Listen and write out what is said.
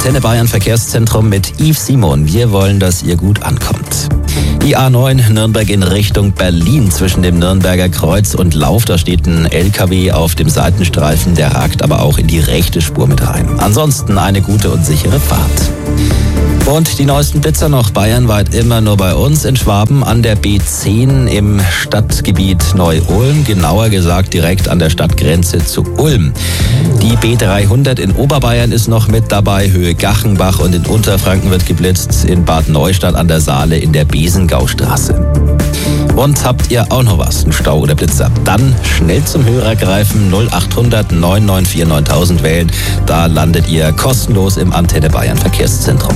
Antenne Bayern Verkehrszentrum mit Yves Simon. Wir wollen, dass ihr gut ankommt. Die A9 Nürnberg in Richtung Berlin zwischen dem Nürnberger Kreuz und Lauf. Da steht ein LKW auf dem Seitenstreifen, der ragt aber auch in die rechte Spur mit rein. Ansonsten eine gute und sichere Fahrt. Und die neuesten Blitzer noch bayernweit immer nur bei uns in Schwaben an der B10 im Stadtgebiet Neu-Ulm, genauer gesagt direkt an der Stadtgrenze zu Ulm. Die B300 in Oberbayern ist noch mit dabei, Höhe Gachenbach, und in Unterfranken wird geblitzt in Bad Neustadt an der Saale in der Besengaustraße. Und habt ihr auch noch was, einen Stau oder Blitzer? Dann schnell zum Hörer greifen, 0800 994 9000 wählen. Da landet ihr kostenlos im Antenne Bayern Verkehrszentrum.